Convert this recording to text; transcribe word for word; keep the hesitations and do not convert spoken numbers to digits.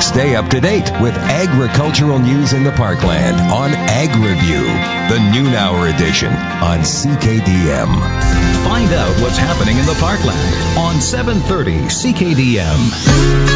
Stay up to date with agricultural news in the Parkland on Ag Review, the noon hour edition on C K D M. Find out what's happening in the Parkland on seven thirty C K D M.